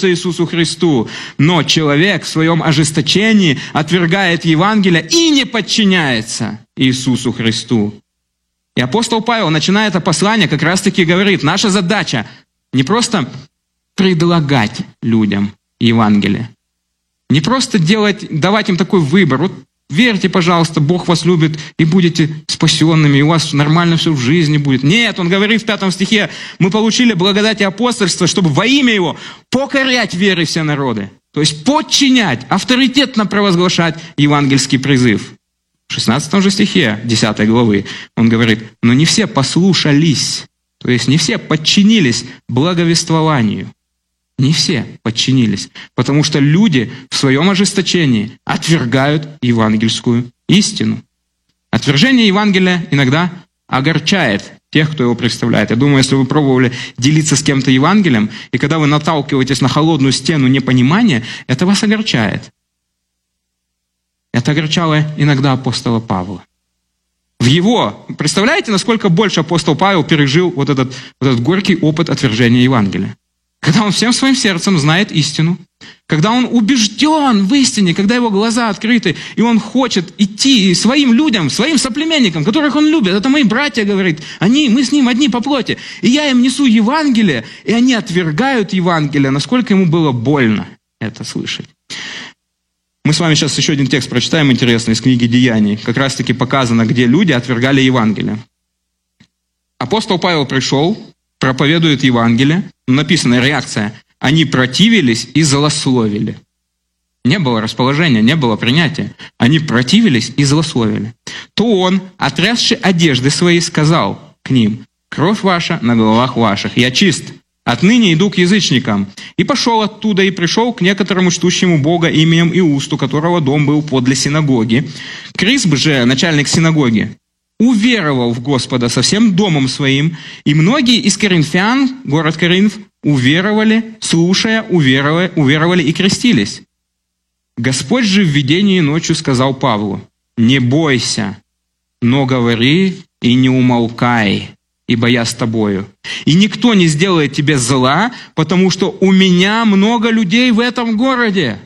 подчиняются Иисусу Христу. Но человек в своем ожесточении отвергает Евангелие и не подчиняется Иисусу Христу. И апостол Павел, начиная это послание, как раз-таки говорит, наша задача не просто предлагать людям Евангелие, не просто давать им такой выбор. Вот верьте, пожалуйста, Бог вас любит, и будете спасенными, и у вас нормально все в жизни будет. Нет, он говорит в 5 стихе, мы получили благодать и апостольство, чтобы во имя Его покорять верой все народы. То есть подчинять, авторитетно провозглашать евангельский призыв. В 16 же стихе 10 главы он говорит, но не все послушались, то есть не все подчинились благовествованию. Не все подчинились, потому что люди в своем ожесточении отвергают евангельскую истину. Отвержение Евангелия иногда огорчает тех, кто его представляет. Я думаю, если вы пробовали делиться с кем-то Евангелием, и когда вы наталкиваетесь на холодную стену непонимания, это вас огорчает. Это огорчало иногда апостола Павла. Представляете, насколько больше апостол Павел пережил вот этот горький опыт отвержения Евангелия? Когда он всем своим сердцем знает истину, когда он убежден в истине, когда его глаза открыты, и он хочет идти своим людям, своим соплеменникам, которых он любит, это мои братья, говорит, мы с ним одни по плоти, и я им несу Евангелие, и они отвергают Евангелие, насколько ему было больно это слышать. Мы с вами сейчас еще один текст прочитаем интересный из книги Деяний. Как раз-таки показано, где люди отвергали Евангелие. Апостол Павел пришел, проповедует Евангелие. Написана реакция. Они противились и злословили. Не было расположения, не было принятия. Они противились и злословили. То он, отрясши одежды свои, сказал к ним, «Кровь ваша на головах ваших, я чист. Отныне иду к язычникам». И пошел оттуда, и пришел к некоторому чтущему Бога именем Иуст, у которого дом был подле синагоги. Крисп же, начальник синагоги, уверовал в Господа со всем домом своим, и многие из коринфян, город Коринф, уверовали, слушая, уверовали и крестились. Господь же в видении ночью сказал Павлу, «Не бойся, но говори и не умолкай, ибо я с тобою. И никто не сделает тебе зла, потому что у меня много людей в этом городе».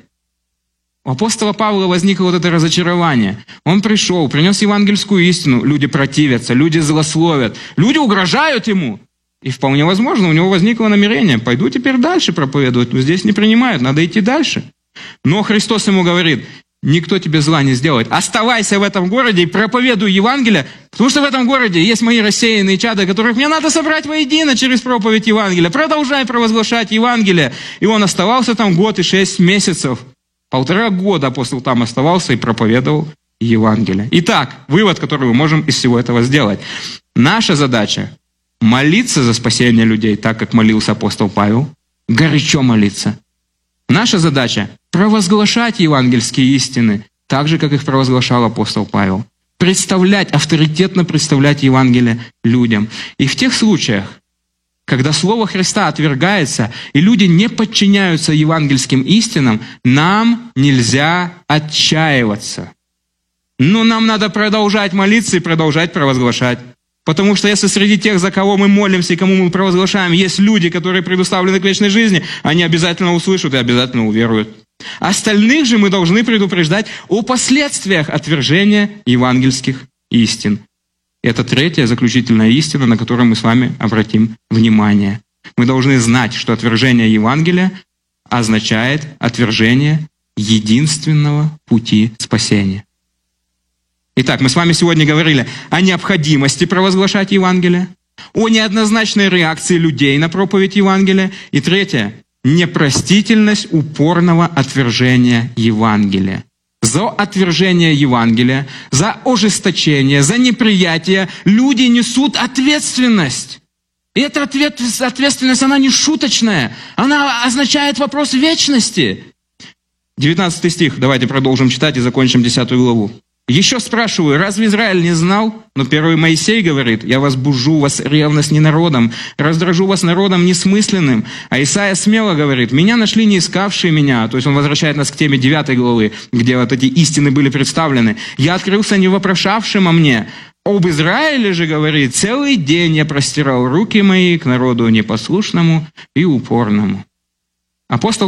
У апостола Павла возникло вот это разочарование. Он пришел, принес евангельскую истину, люди противятся, люди злословят, люди угрожают ему. И вполне возможно, у него возникло намерение, пойду теперь дальше проповедовать, но здесь не принимают, надо идти дальше. Но Христос ему говорит, никто тебе зла не сделает. Оставайся в этом городе и проповедуй Евангелие, потому что в этом городе есть мои рассеянные чада, которых мне надо собрать воедино через проповедь Евангелия. Продолжай провозглашать Евангелие. И он оставался там 1 год и 6 месяцев. 1,5 года апостол там оставался и проповедовал Евангелие. Итак, вывод, который мы можем из всего этого сделать. Наша задача – молиться за спасение людей, так как молился апостол Павел, горячо молиться. Наша задача – провозглашать евангельские истины, так же, как их провозглашал апостол Павел. Авторитетно представлять Евангелие людям. И в тех случаях, когда Слово Христа отвергается, и люди не подчиняются евангельским истинам, нам нельзя отчаиваться. Но нам надо продолжать молиться и продолжать провозглашать. Потому что если среди тех, за кого мы молимся и кому мы провозглашаем, есть люди, которые предуставлены к вечной жизни, они обязательно услышат и обязательно уверуют. Остальных же мы должны предупреждать о последствиях отвержения евангельских истин. Это третья заключительная истина, на которую мы с вами обратим внимание. Мы должны знать, что отвержение Евангелия означает отвержение единственного пути спасения. Итак, мы с вами сегодня говорили о необходимости провозглашать Евангелие, о неоднозначной реакции людей на проповедь Евангелия. И третье – непростительность упорного отвержения Евангелия. За отвержение Евангелия, за ожесточение, за неприятие люди несут ответственность. И эта ответственность, она не шуточная, она означает вопрос вечности. 19 стих, давайте продолжим читать и закончим 10 главу. «Еще спрашиваю, разве Израиль не знал? Но первый Моисей говорит, я возбужу вас ревность не народом, раздражу вас народом несмысленным. А Исаия смело говорит, меня нашли не искавшие меня». То есть он возвращает нас к теме 9 главы, где вот эти истины были представлены. «Я открылся не вопрошавшим о мне». Об Израиле же говорит, целый день я простирал руки мои к народу непослушному и упорному. Апостол